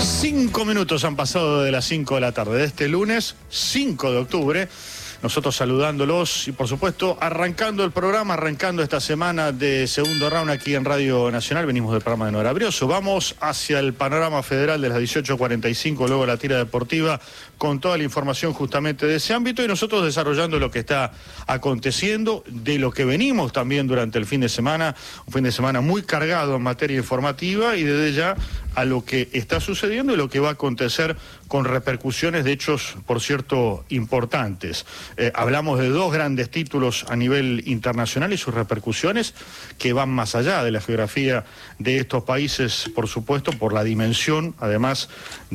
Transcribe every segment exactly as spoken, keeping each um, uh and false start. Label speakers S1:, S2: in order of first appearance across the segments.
S1: Cinco minutos han pasado de las cinco de la tarde de este lunes, cinco de octubre. Nosotros saludándolos y, por supuesto, arrancando el programa, arrancando esta semana de segundo round aquí en Radio Nacional. Venimos del programa de Nora Brioso. Vamos hacia el panorama federal de las dieciocho cuarenta y cinco, luego la tira deportiva, con toda la información justamente de ese ámbito y nosotros desarrollando lo que está aconteciendo, de lo que venimos también durante el fin de semana, un fin de semana muy cargado en materia informativa y desde ya a lo que está sucediendo y lo que va a acontecer con repercusiones de hechos, por cierto, importantes. Eh, hablamos de dos grandes títulos a nivel internacional y sus repercusiones que van más allá de la geografía de estos países, por supuesto, por la dimensión, además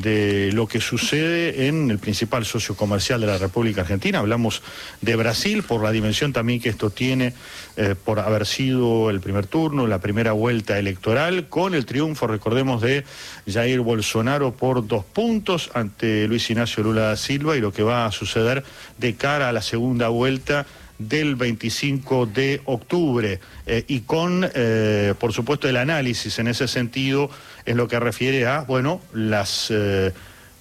S1: de lo que sucede en el principal socio comercial de la República Argentina. Hablamos de Brasil, por la dimensión también que esto tiene, eh, por haber sido el primer turno, la primera vuelta electoral, con el triunfo, recordemos, de Jair Bolsonaro por dos puntos ante Luis Ignacio Lula da Silva y lo que va a suceder de cara a la segunda vuelta del veinticinco de octubre eh, y con, eh, por supuesto, el análisis en ese sentido en lo que refiere a, bueno, las... Eh,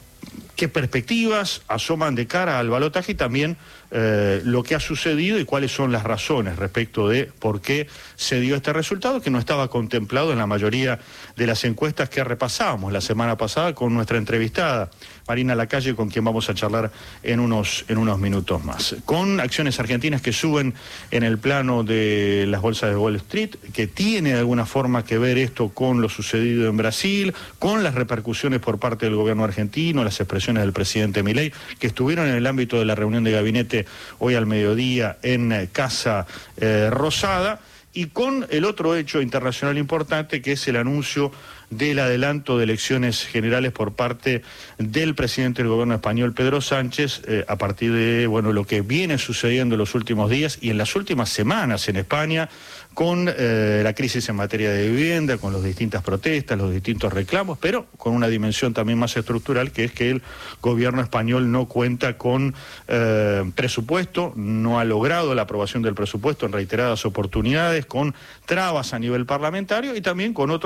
S1: qué perspectivas asoman de cara al balotaje y también eh, lo que ha sucedido y cuáles son las razones respecto de por qué se dio este resultado que no estaba contemplado en la mayoría de las encuestas que repasábamos la semana pasada con nuestra entrevistada Marina Lacalle, con quien vamos a charlar en unos, en unos minutos más. Con acciones argentinas que suben en el plano de las bolsas de Wall Street, que tiene de alguna forma que ver esto con lo sucedido en Brasil, con las repercusiones por parte del gobierno argentino, las expresiones del presidente Milei, que estuvieron en el ámbito de la reunión de gabinete hoy al mediodía en Casa eh, Rosada, y con el otro hecho internacional importante, que es el anuncio del adelanto de elecciones generales por parte del presidente del gobierno español, Pedro Sánchez, eh, a partir de, bueno, lo que viene sucediendo en los últimos días y en las últimas semanas en España, con eh, la crisis en materia de vivienda, con las distintas protestas, los distintos reclamos, pero con una dimensión también más estructural, que es que el gobierno español no cuenta con eh, presupuesto, no ha logrado la aprobación del presupuesto en reiteradas oportunidades, con trabas a nivel parlamentario y también con otros